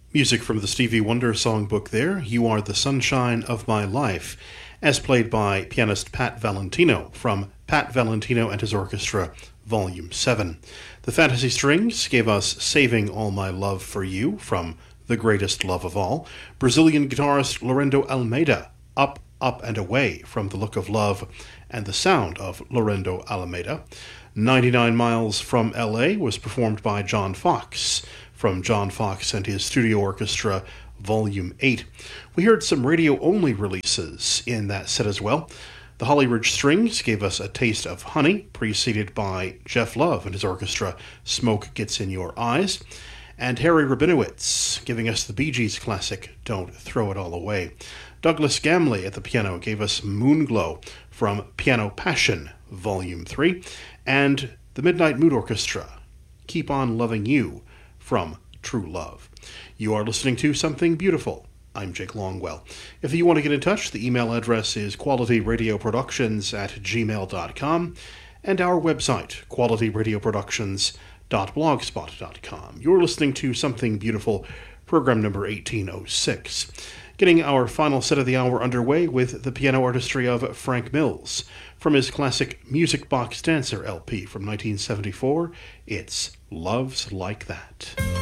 Music from the Stevie Wonder songbook there, You Are the Sunshine of My Life, as played by pianist Pat Valentino from Pat Valentino and His Orchestra, Volume 7. The Fantasy Strings gave us Saving All My Love for You from The Greatest Love of All. Brazilian guitarist Lorendo Almeida, Up, Up and Away from The Look of Love and the Sound of Lorendo Almeida. 99 Miles from L.A. was performed by John Fox from John Fox and His Studio Orchestra, Volume 8. We heard some radio-only releases in that set as well. The Hollyridge Strings gave us A Taste of Honey, preceded by Jeff Love and his orchestra, Smoke Gets in Your Eyes, and Harry Rabinowitz giving us the Bee Gees classic, Don't Throw It All Away. Douglas Gamley at the piano gave us Moonglow from Piano Passion, Volume 3, and the Midnight Mood Orchestra, Keep On Loving You from True Love. You are listening to Something Beautiful. I'm Jake Longwell. If you want to get in touch, the email address is qualityradioproductions@gmail.com and our website, qualityradioproductions.blogspot.com. You're listening to Something Beautiful, program number 1806. Getting our final set of the hour underway with the piano artistry of Frank Mills. From his classic Music Box Dancer LP from 1974, it's Love's Like That.